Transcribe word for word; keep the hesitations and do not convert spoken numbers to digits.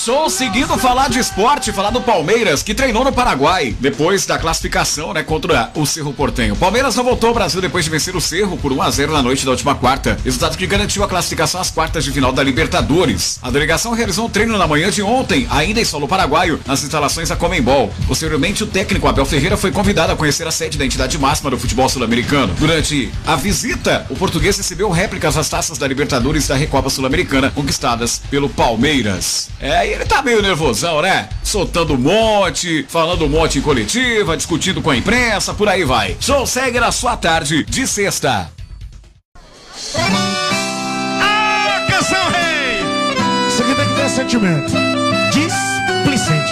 Show, seguindo falar de esporte, falar do Palmeiras, que treinou no Paraguai, depois da classificação, né, contra o Cerro Porteño. Palmeiras não voltou ao Brasil depois de vencer o Cerro por um a zero na noite da última quarta, resultado que garantiu a classificação às quartas de final da Libertadores. A delegação realizou um treino na manhã de ontem, ainda em solo paraguaio, nas instalações da Conmebol. Posteriormente, o técnico Abel Ferreira foi convidado a conhecer a sede da entidade máxima do futebol sul-americano. Durante a visita, o português recebeu réplicas das taças da Libertadores e da Recopa Sul-Americana, conquistadas pelo Palmeiras. É, ele tá meio nervosão, né? Soltando um monte, falando um monte em coletiva, discutindo com a imprensa, por aí vai. Show segue na sua tarde de sexta. Ah, canção rei! Isso aqui tem que ter sentimento.